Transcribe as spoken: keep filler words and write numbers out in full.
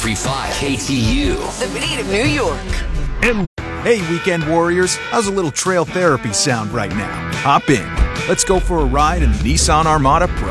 five K T U. The beat of New York. And hey, weekend warriors, how's a little trail therapy sound right now? Hop in. Let's go for a ride in the Nissan Armada Pro